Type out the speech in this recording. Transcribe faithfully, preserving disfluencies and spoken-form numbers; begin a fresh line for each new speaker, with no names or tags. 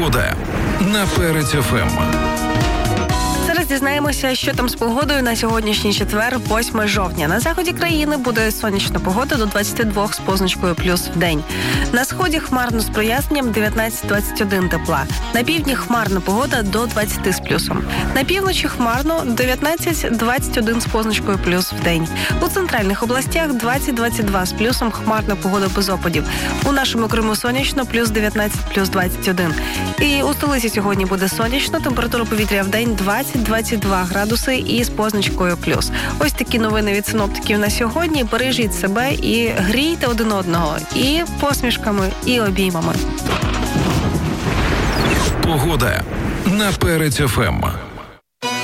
Погода на Перець еф ем.
Зараз дізнаємося, що там з погодою на сьогоднішній четвер, восьмого жовтня. На заході країни буде сонячна погода до двадцять два з позначкою плюс в день. На сході хмарно з проясненням дев'ятнадцять двадцять один тепла. На півдні хмарна погода до двадцять з плюсом. На півночі хмарно дев'ятнадцять двадцять один з позначкою плюс в день. У центральних областях двадцять двадцять два з плюсом, хмарна погода без опадів. У нашому Криму сонячно, плюс дев'ятнадцять, плюс двадцять один. І у столиці сьогодні буде сонячно, температура повітря в день двадцять двадцять два градуси і з позначкою плюс. Ось такі новини від синоптиків на сьогодні. Бережіть себе і грійте один одного. І посмішками, і обіймами.
Погода на Перець еф ем.